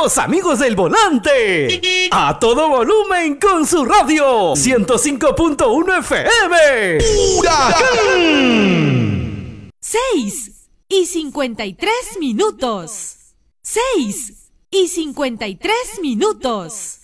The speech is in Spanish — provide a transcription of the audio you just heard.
Los amigos del volante. A todo volumen con su radio. 105.1 FM. ¡Huracán! 6:53. 6:53.